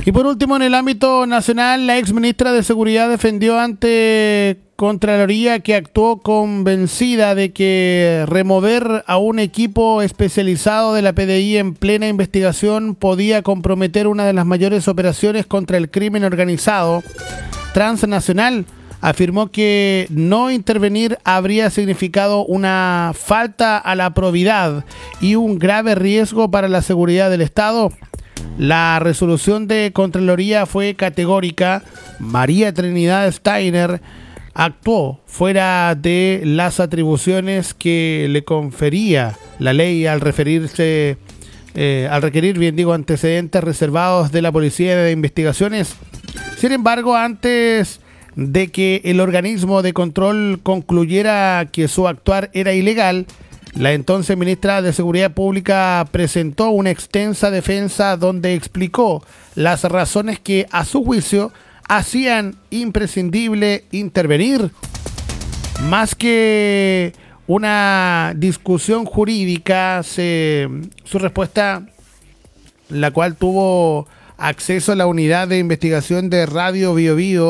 Y por último, en el ámbito nacional, la ex ministra de Seguridad defendió ante Contraloría que actuó convencida de que remover a un equipo especializado de la PDI en plena investigación podía comprometer una de las mayores operaciones contra el crimen organizado transnacional. Afirmó que no intervenir habría significado una falta a la probidad y un grave riesgo para la seguridad del Estado. La resolución de Contraloría fue categórica. María Trinidad Steiner actuó fuera de las atribuciones que le confería la ley al requerir antecedentes reservados de la Policía de Investigaciones. Sin embargo, antes de que el organismo de control concluyera que su actuar era ilegal, la entonces ministra de Seguridad Pública presentó una extensa defensa donde explicó las razones que, a su juicio, hacían imprescindible intervenir. Más que una discusión jurídica, su respuesta, la cual tuvo acceso a la unidad de investigación de Radio Bio Bio,